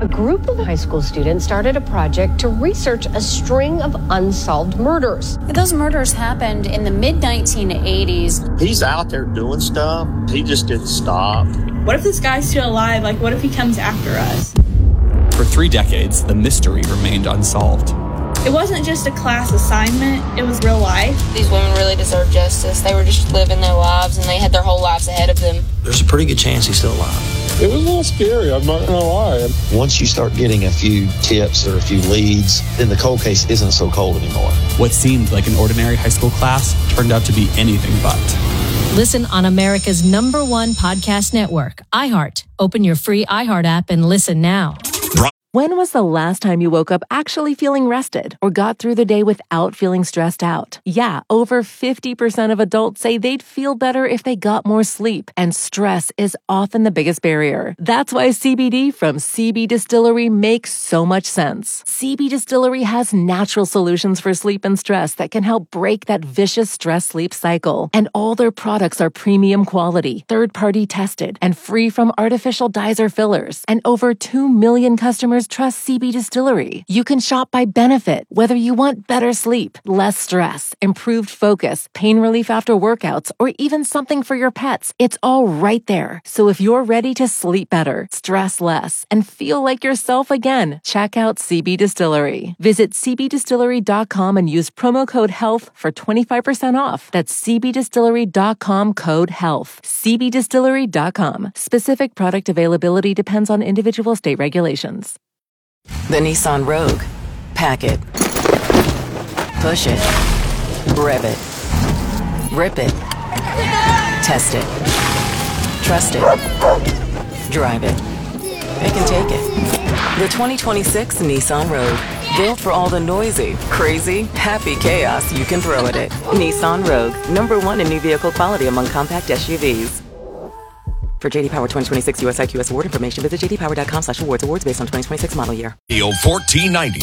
A group of high school students started a project to research a string of unsolved murders. Those murders happened in the mid-1980s. He's out there doing stuff. He just didn't stop. What if this guy's still alive? Like, what if he comes after us? For 3 decades, the mystery remained unsolved. It wasn't just a class assignment, it was real life. These women really deserve justice. They were just living their lives, and they had their whole lives ahead of them. There's a pretty good chance he's still alive. It was a little scary, I'm not going to lie. Once you start getting a few tips or a few leads, then the cold case isn't so cold anymore. What seemed like an ordinary high school class turned out to be anything but. Listen on America's #1 podcast network, iHeart. Open your free iHeart app and listen now. When was the last time you woke up actually feeling rested or got through the day without feeling stressed out? Yeah, over 50% of adults say they'd feel better if they got more sleep, and stress is often the biggest barrier. That's why CBD from CB Distillery makes so much sense. CB Distillery has natural solutions for sleep and stress that can help break that vicious stress-sleep cycle. And all their products are premium quality, third-party tested, and free from artificial dyes or fillers. And over 2 million customers trust CB Distillery. You can shop by benefit, whether you want better sleep, less stress, improved focus, pain relief after workouts, or even something for your pets. It's all right there. So if you're ready to sleep better, stress less, and feel like yourself again, check out CB Distillery. Visit cbdistillery.com and use promo code HEALTH for 25% off. That's cbdistillery.com code HEALTH. cbdistillery.com. Specific product availability depends on individual state regulations. The Nissan Rogue. Pack it. Push it. Rev it. Rip it. Test it. Trust it. Drive it. Pick and take it. The 2026 Nissan Rogue. Built for all the noisy, crazy, happy chaos you can throw at it. Nissan Rogue. #1 in new vehicle quality among compact SUVs. For J.D. Power 2026 US IQS award information, visit jdpower.com/awards. Awards based on 2026 model year. 1490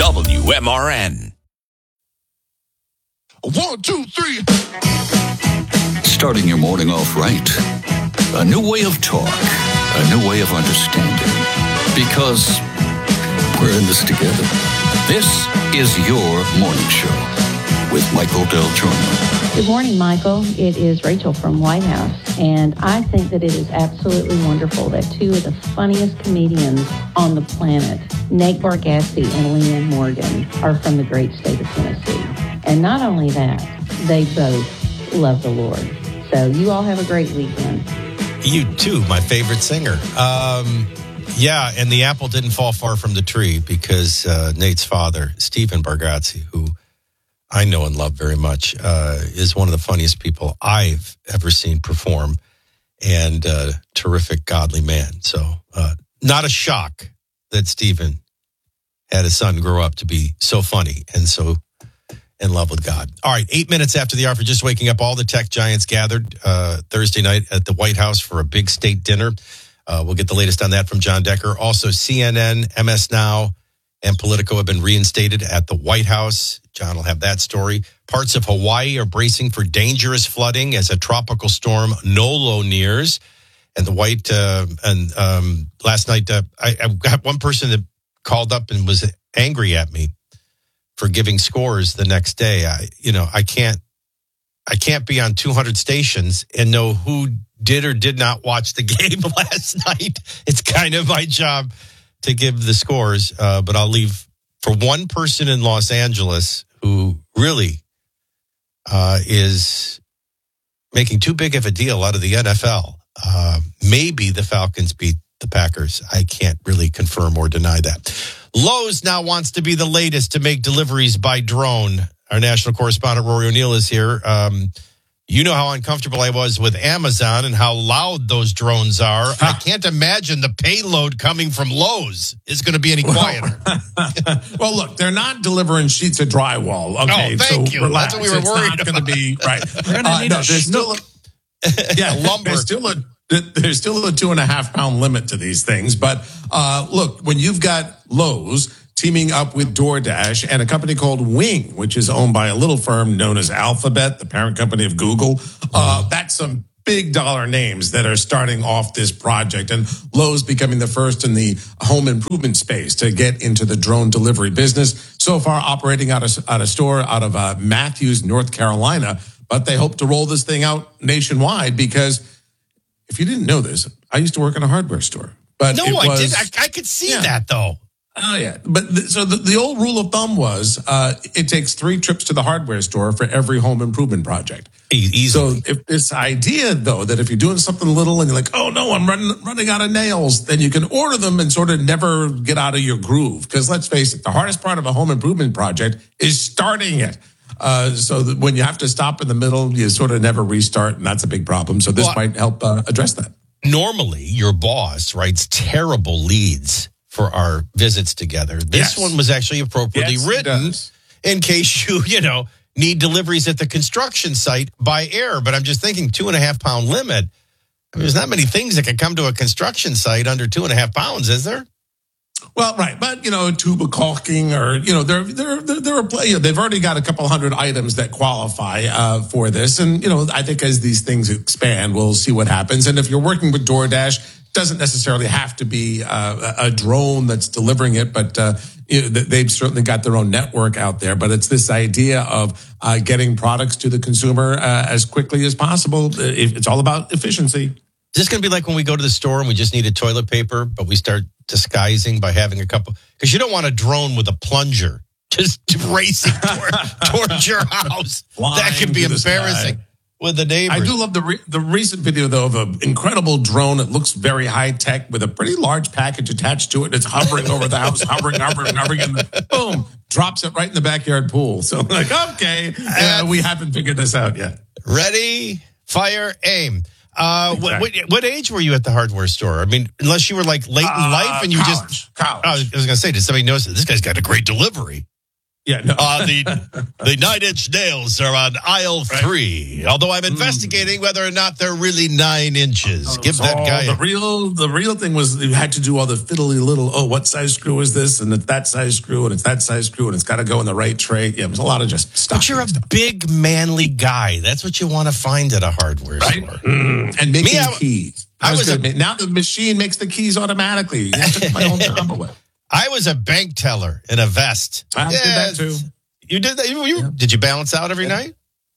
WMRN. 1, 2, 3. Starting your morning off right. A new way of talk. A new way of understanding. Because we're in this together. This is your morning show with Michael Del Giorno. Good morning, Michael. It is Rachel from White House, and I think that it is absolutely wonderful that 2 of the funniest comedians on the planet, Nate Bargatze and Leanne Morgan, are from the great state of Tennessee. And not only that, they both love the Lord. So you all have a great weekend. You too, my favorite singer. Yeah, and the apple didn't fall far from the tree because Nate's father, Stephen Bargatze, who I know and love very much, is one of the funniest people I've ever seen perform, and terrific, godly man. So not a shock that Stephen had his son grow up to be so funny and so in love with God. All right, 8 minutes after the hour for just waking up, all the tech giants gathered Thursday night at the White House for a big state dinner. We'll get the latest on that from John Decker. Also, CNN, MS Now, and Politico have been reinstated at the White House. John will have that story. Parts of Hawaii are bracing for dangerous flooding as a tropical storm Nolo nears. And the last night, I got one person that called up and was angry at me for giving scores the next day. I can't be on 200 stations and know who did or did not watch the game last night. It's kind of my job to give the scores, but I'll leave for one person in Los Angeles who really is making too big of a deal out of the NFL. Maybe the Falcons beat the Packers. I can't really confirm or deny that. Lowe's now wants to be the latest to make deliveries by drone. Our national correspondent Rory O'Neill is here. You know how uncomfortable I was with Amazon and how loud those drones are. I can't imagine the payload coming from Lowe's is going to be any quieter. Well, look, they're not delivering sheets of drywall. Okay, thank you. Relax. That's what we were worried about. It's not going to be right. We're going to need lumber. There's still a 2.5-pound limit to these things. But look, when you've got Lowe's teaming up with DoorDash and a company called Wing, which is owned by a little firm known as Alphabet, the parent company of Google, that's some big dollar names that are starting off this project, and Lowe's becoming the first in the home improvement space to get into the drone delivery business. So far, operating out of store out of Matthews, North Carolina, but they hope to roll this thing out nationwide because if you didn't know this, I used to work in a hardware store. But no, I did. I could see that though. Oh, yeah. But so the old rule of thumb was it takes 3 trips to the hardware store for every home improvement project. Easily. So if this idea, though, that if you're doing something little and you're like, oh, no, I'm running out of nails, then you can order them and sort of never get out of your groove. Because let's face it, the hardest part of a home improvement project is starting it. So that when you have to stop in the middle, you sort of never restart, and that's a big problem. So this might help address that. Normally, your boss writes terrible leads for our visits together. This one was actually appropriately written in case you need deliveries at the construction site by air. But I'm just thinking 2.5 pound limit. I mean, there's not many things that can come to a construction site under 2.5 pounds, is there? Well, right, but tuba caulking, or they've already got a couple hundred items that qualify for this, and I think as these things expand, we'll see what happens. And if you're working with DoorDash, it doesn't necessarily have to be a drone that's delivering it, but they've certainly got their own network out there. But it's this idea of getting products to the consumer as quickly as possible. It's all about efficiency. Is this going to be like when we go to the store and we just needed toilet paper, but we start disguising by having a couple? Because you don't want a drone with a plunger just racing towards your house. That could be embarrassing with the neighbors. I do love the recent video, though, of an incredible drone. It looks very high tech with a pretty large package attached to it. It's hovering over the house, hovering, and boom, drops it right in the backyard pool. So like, okay, we haven't figured this out yet. Ready, fire, aim. What age were you at the hardware store? I mean, unless you were like late in life and you college. I was going to say, did somebody notice that this guy's got a great delivery? Yeah, no. The 9-inch nails are on aisle 3. Although I'm investigating whether or not they're really 9 inches. Give that guy the real thing was you had to do all the fiddly little. What size screw is this? And it's that size screw, and it's that size screw, and it's got to go in the right tray. Yeah, it was a lot of just stuff. But you're a big manly guy. That's what you want to find at a hardware store. And making keys. Now the machine makes the keys automatically. I took my own job away. I was a bank teller in a vest. I did that too. You did that? Did you balance out every night?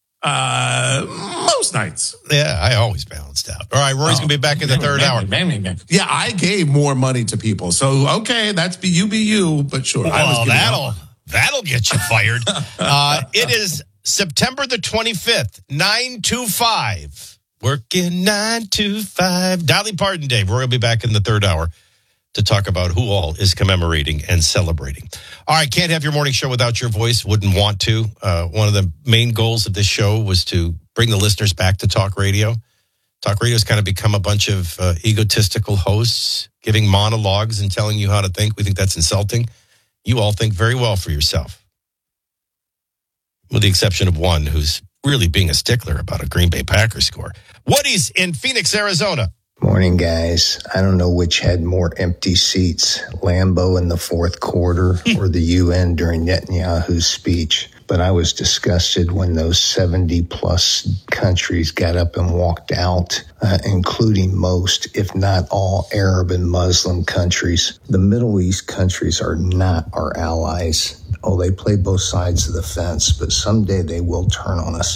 Most nights. Yeah, I always balanced out. All right, Rory's going to be back in the third hour. Yeah, I gave more money to people. So, okay, that's be you, but sure. Well, that'll get you fired. It is September the 25th, 9-5. Working 9-5. Dolly Parton Day. Rory will be back in the third hour to talk about who all is commemorating and celebrating. All right, can't have your morning show without your voice. Wouldn't want to. One of the main goals of this show was to bring the listeners back to talk radio. Talk radio has kind of become a bunch of egotistical hosts giving monologues and telling you how to think. We think that's insulting. You all think very well for yourself, with the exception of one who's really being a stickler about a Green Bay Packers score. Woody's in Phoenix, Arizona. Morning, guys. I don't know which had more empty seats, Lambeau in the fourth quarter or the UN during Netanyahu's speech. But I was disgusted when those 70-plus countries got up and walked out, including most, if not all, Arab and Muslim countries. The Middle East countries are not our allies. Oh, they play both sides of the fence, but someday they will turn on us.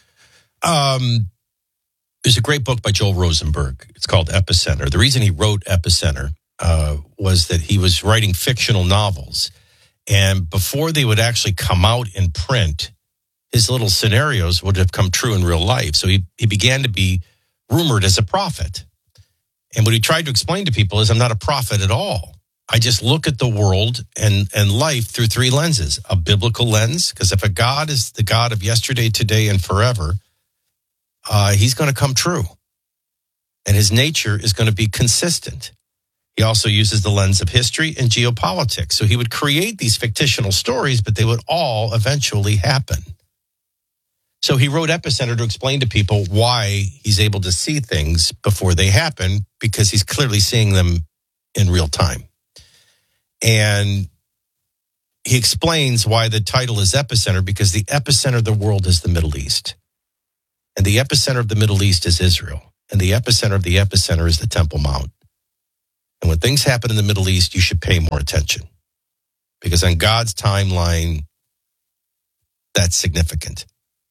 There's a great book by Joel Rosenberg. It's called Epicenter. The reason he wrote Epicenter was that he was writing fictional novels. And before they would actually come out in print, his little scenarios would have come true in real life. So he began to be rumored as a prophet. And what he tried to explain to people is, I'm not a prophet at all. I just look at the world and life through 3 lenses. A biblical lens, because if a God is the God of yesterday, today, and forever, he's going to come true. And his nature is going to be consistent. He also uses the lens of history and geopolitics. So he would create these fictional stories, but they would all eventually happen. So he wrote Epicenter to explain to people why he's able to see things before they happen, because he's clearly seeing them in real time. And he explains why the title is Epicenter, because the epicenter of the world is the Middle East. And the epicenter of the Middle East is Israel. And the epicenter of the epicenter is the Temple Mount. And when things happen in the Middle East, you should pay more attention. Because on God's timeline, that's significant.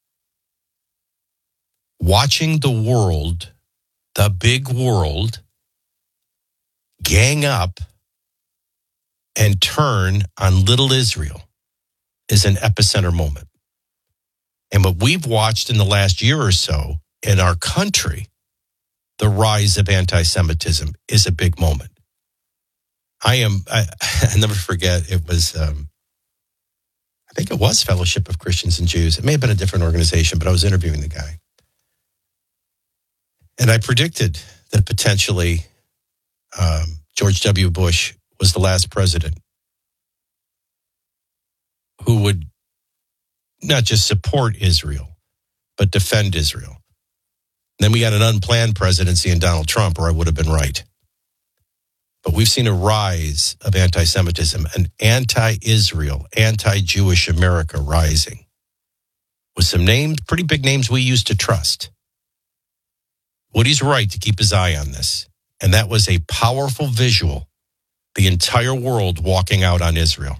Watching the world, the big world, gang up and turn on little Israel is an epicenter moment. And what we've watched in the last year or so in our country, the rise of anti-Semitism is a big moment. I never forget, it was, I think it was Fellowship of Christians and Jews. It may have been a different organization, but I was interviewing the guy. And I predicted that potentially George W. Bush was the last president who would not just support Israel, but defend Israel. Then we got an unplanned presidency in Donald Trump, or I would have been right. But we've seen a rise of anti-Semitism, an anti-Israel, anti-Jewish America rising with some names, pretty big names we used to trust. Woody's right to keep his eye on this. And that was a powerful visual, the entire world walking out on Israel.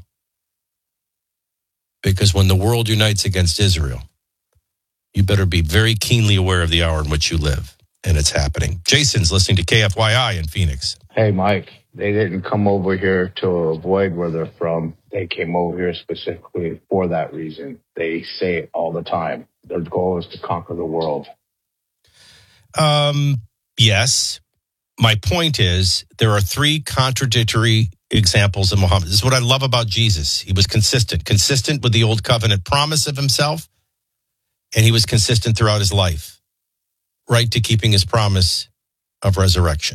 Because when the world unites against Israel, you better be very keenly aware of the hour in which you live. And it's happening. Jason's listening to KFYI in Phoenix. Hey, Mike, they didn't come over here to avoid where they're from. They came over here specifically for that reason. They say it all the time. Their goal is to conquer the world. Yes. My point is there are three contradictory examples of Muhammad. This is what I love about Jesus. He was consistent with the old covenant promise of himself, and he was consistent throughout his life, right to keeping his promise of resurrection.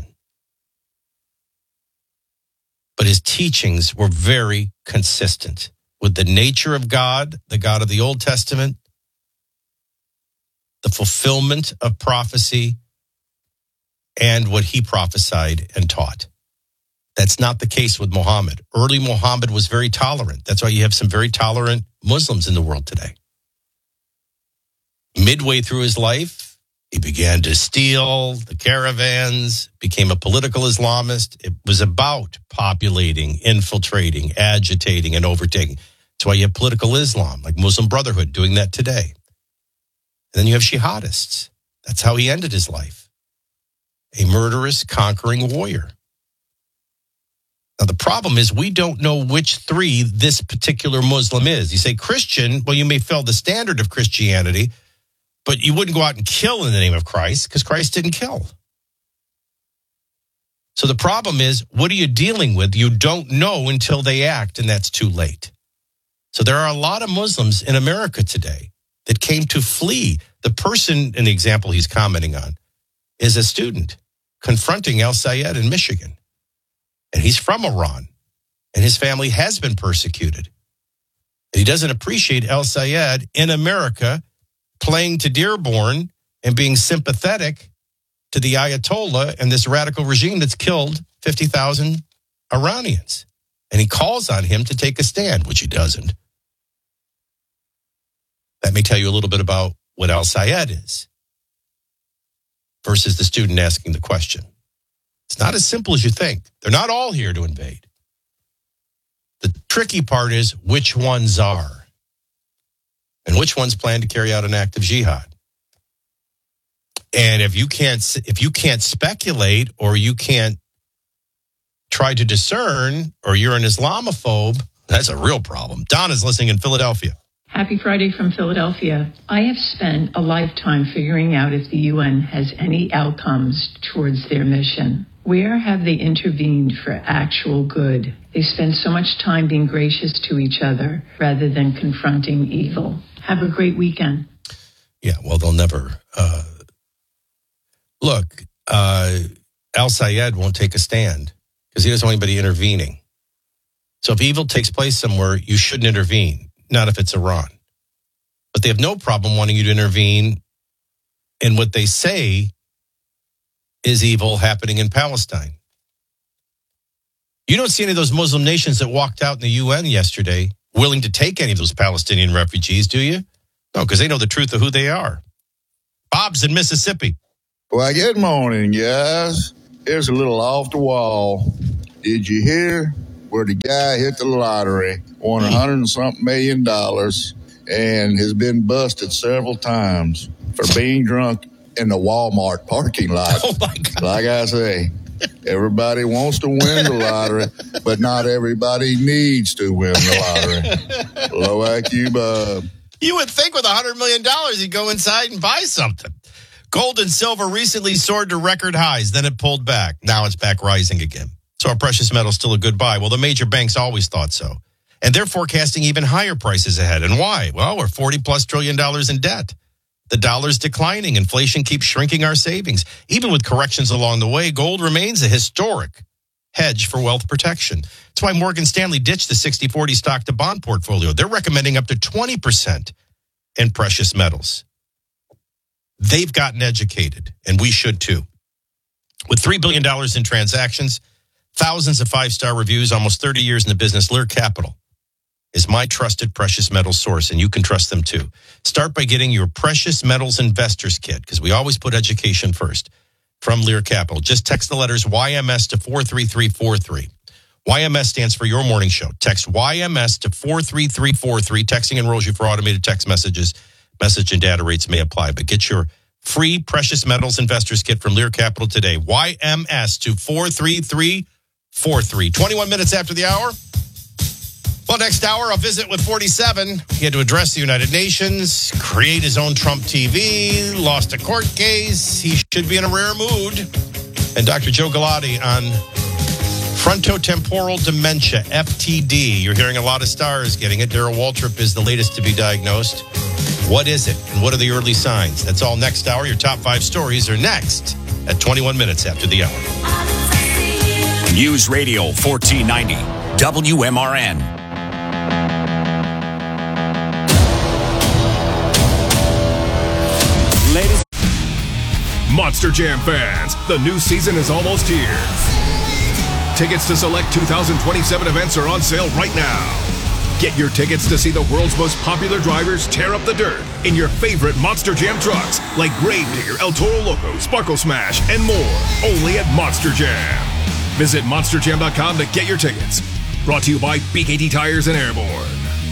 But his teachings were very consistent with the nature of God, the God of the Old Testament, the fulfillment of prophecy, and what he prophesied and taught. That's not the case with Muhammad. Early Muhammad was very tolerant. That's why you have some very tolerant Muslims in the world today. Midway through his life, he began to steal the caravans, became a political Islamist. It was about populating, infiltrating, agitating, and overtaking. That's why you have political Islam, like Muslim Brotherhood, doing that today. And then you have jihadists. That's how he ended his life. A murderous, conquering warrior. Now, the problem is we don't know which three this particular Muslim is. You say Christian, well, you may fill the standard of Christianity, but you wouldn't go out and kill in the name of Christ because Christ didn't kill. So the problem is, what are you dealing with? You don't know until they act, and that's too late. So there are a lot of Muslims in America today that came to flee. The person in the example he's commenting on is a student confronting El Sayed in Michigan. And he's from Iran, and his family has been persecuted. And he doesn't appreciate El Sayed in America playing to Dearborn and being sympathetic to the Ayatollah and this radical regime that's killed 50,000 Iranians. And he calls on him to take a stand, which he doesn't. That may tell you a little bit about what El Sayed is versus the student asking the question. It's not as simple as you think. They're not all here to invade. The tricky part is which ones are and which ones plan to carry out an act of jihad. And if you can't speculate or you can't try to discern or you're an Islamophobe, that's a real problem. Donna's listening in Philadelphia. Happy Friday from Philadelphia. I have spent a lifetime figuring out if the UN has any outcomes towards their mission. Where have they intervened for actual good? They spend so much time being gracious to each other rather than confronting evil. Have a great weekend. Yeah, well, they'll never. Look, Al Sayed won't take a stand because he doesn't want anybody intervening. So if evil takes place somewhere, you shouldn't intervene, not if it's Iran. But they have no problem wanting you to intervene in what they say is evil happening in Palestine. You don't see any of those Muslim nations that walked out in the UN yesterday willing to take any of those Palestinian refugees, do you? No, because they know the truth of who they are. Bob's in Mississippi. Well, good morning, guys. Here's a little off the wall. Did you hear where the guy hit the lottery, won $100 and something million, and has been busted several times for being drunk in the Walmart parking lot? Oh, my God. Like I say, everybody wants to win the lottery, but not everybody needs to win the lottery. Low IQ Bob. You would think with $100 million, you'd go inside and buy something. Gold and silver recently soared to record highs. Then it pulled back. Now it's back rising again. So are precious metals still a good buy? Well, the major banks always thought so. And they're forecasting even higher prices ahead. And why? Well, we're $40+ trillion in debt. The dollar's declining. Inflation keeps shrinking our savings. Even with corrections along the way, gold remains a historic hedge for wealth protection. That's why Morgan Stanley ditched the 60-40 stock to bond portfolio. They're recommending up to 20% in precious metals. They've gotten educated, and we should too. With $3 billion in transactions, thousands of five-star reviews, almost 30 years in the business, Lear Capital is my trusted precious metals source, and you can trust them too. Start by getting your Precious Metals Investors Kit, because we always put education first, from Lear Capital. Just text the letters YMS to 43343. YMS stands for Your Morning Show. Text YMS to 43343. Texting enrolls you for automated text messages. Message and data rates may apply, but get your free Precious Metals Investors Kit from Lear Capital today. YMS to 43343. 21 minutes after the hour. Well, next hour, I'll visit with 47. He had to address the United Nations, create his own Trump TV, lost a court case. He should be in a rare mood. And Dr. Joe Galati on frontotemporal dementia, FTD. You're hearing a lot of stars getting it. Darrell Waltrip is the latest to be diagnosed. What is it, and what are the early signs? That's all next hour. Your top 5 stories are next at 21 minutes after the hour. News Radio 1490, WMRN. Ladies, Monster Jam fans, the new season is almost here. Tickets to select 2027 events are on sale right now. Get your tickets to see the world's most popular drivers tear up the dirt in your favorite Monster Jam trucks like Gravedigger, El Toro Loco, Sparkle Smash, and more. Only at Monster Jam. Visit monsterjam.com to get your tickets. Brought to you by BKT Tires and Airborne.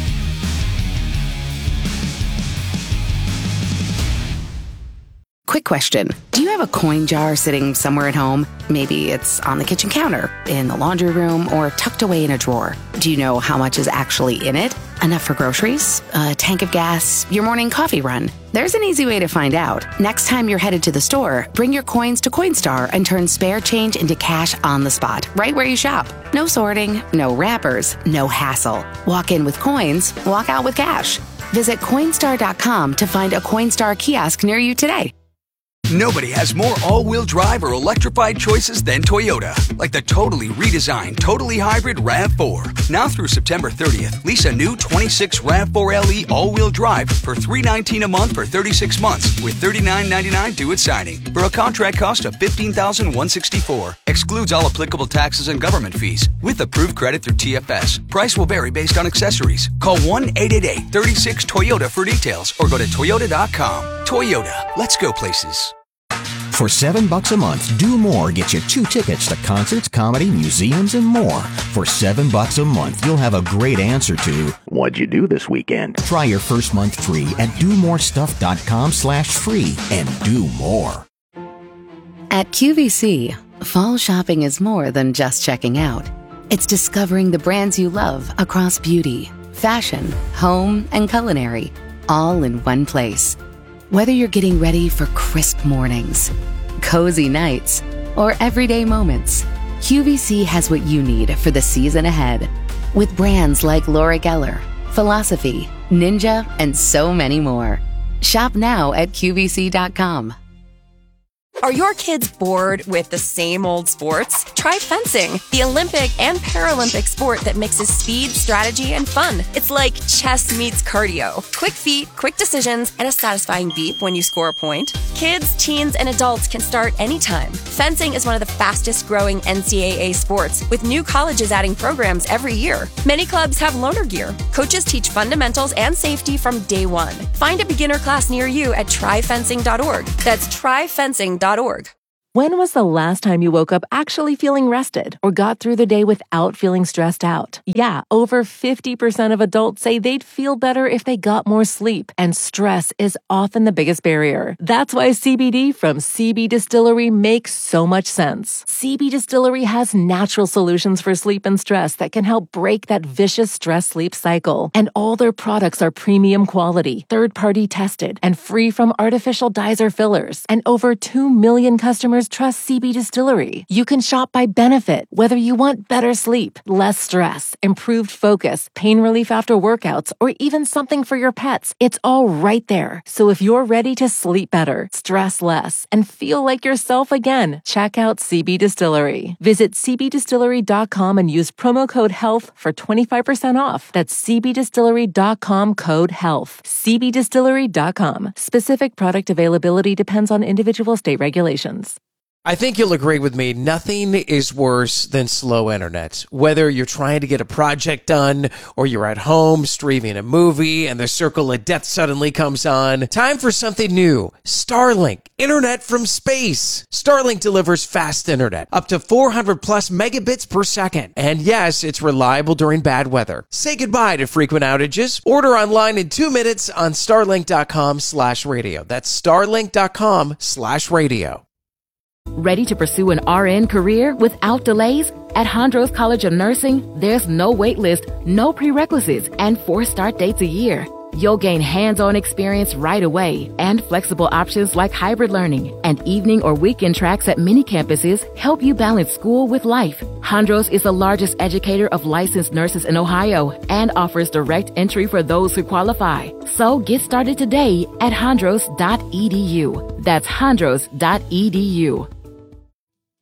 Quick question. Do you have a coin jar sitting somewhere at home? Maybe it's on the kitchen counter, in the laundry room, or tucked away in a drawer. Do you know how much is actually in it? Enough for groceries, a tank of gas, your morning coffee run? There's an easy way to find out. Next time you're headed to the store, bring your coins to Coinstar and turn spare change into cash on the spot, right where you shop. No sorting, no wrappers, no hassle. Walk in with coins, walk out with cash. Visit Coinstar.com to find a Coinstar kiosk near you today. Nobody has more all-wheel drive or electrified choices than Toyota. Like the totally redesigned, totally hybrid RAV4. Now through September 30th, lease a new 26 RAV4 LE all-wheel drive for $319 a month for 36 months with $39.99 due at signing for a contract cost of $15,164. Excludes all applicable taxes and government fees with approved credit through TFS. Price will vary based on accessories. Call 1-888-36-TOYOTA for details or go to Toyota.com. Toyota, let's go places. For $7 a month, Do More gets you 2 tickets to concerts, comedy, museums, and more. For $7 a month, you'll have a great answer to, what'd you do this weekend? Try your first month free at domorestuff.com/free and do more. At QVC, fall shopping is more than just checking out. It's discovering the brands you love across beauty, fashion, home, and culinary, all in one place. Whether you're getting ready for crisp mornings, cozy nights, or everyday moments, QVC has what you need for the season ahead. With brands like Laura Geller, Philosophy, Ninja, and so many more. Shop now at QVC.com. Are your kids bored with the same old sports? Try fencing, the Olympic and Paralympic sport that mixes speed, strategy, and fun. It's like chess meets cardio. Quick feet, quick decisions, and a satisfying beep when you score a point. Kids, teens, and adults can start anytime. Fencing is one of the fastest growing NCAA sports, with new colleges adding programs every year. Many clubs have loaner gear. Coaches teach fundamentals and safety from day one. Find a beginner class near you at tryfencing.org. That's tryfencing.org. When was the last time you woke up actually feeling rested or got through the day without feeling stressed out? Yeah, over 50% of adults say they'd feel better if they got more sleep, and stress is often the biggest barrier. That's why CBD from CB Distillery makes so much sense. CB Distillery has natural solutions for sleep and stress that can help break that vicious stress-sleep cycle. And all their products are premium quality, third-party tested, and free from artificial dyes or fillers. And over 2 million customers trust CB Distillery. You can shop by benefit, whether you want better sleep, less stress, improved focus, pain relief after workouts, or even something for your pets. It's all right there. So if you're ready to sleep better, stress less, and feel like yourself again, check out CB Distillery. Visit cbdistillery.com and use promo code HEALTH for 25% off. That's cbdistillery.com, code HEALTH. cbdistillery.com. Specific product availability depends on individual state regulations. I think you'll agree with me, nothing is worse than slow internet. Whether you're trying to get a project done or you're at home streaming a movie and the circle of death suddenly comes on, time for something new. Starlink, internet from space. Starlink delivers fast internet, up to 400 plus megabits per second. And yes, it's reliable during bad weather. Say goodbye to frequent outages. Order online in 2 minutes on starlink.com/radio. That's starlink.com/radio. Ready to pursue an RN career without delays? At Hondros College of Nursing, there's no wait list, no prerequisites, and 4 start dates a year. You'll gain hands-on experience right away and flexible options like hybrid learning and evening or weekend tracks at many campuses help you balance school with life. Hondros is the largest educator of licensed nurses in Ohio and offers direct entry for those who qualify. So get started today at hondros.edu. That's hondros.edu.